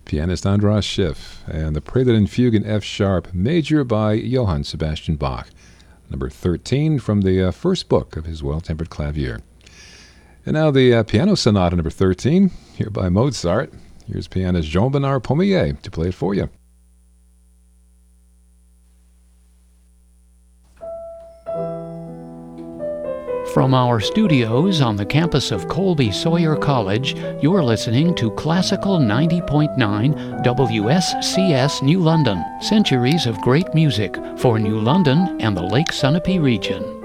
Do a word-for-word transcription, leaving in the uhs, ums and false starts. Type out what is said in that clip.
pianist Andras Schiff, and the Prelude and Fugue in F sharp major by Johann Sebastian Bach, number thirteen from the uh, first book of his Well-Tempered Clavier. And now the uh, Piano Sonata number thirteen, here by Mozart. Here's pianist Jean-Bernard Pommier to play it for you. From our studios on the campus of Colby Sawyer College, you're listening to Classical ninety point nine W S C S New London, centuries of great music for New London and the Lake Sunapee region.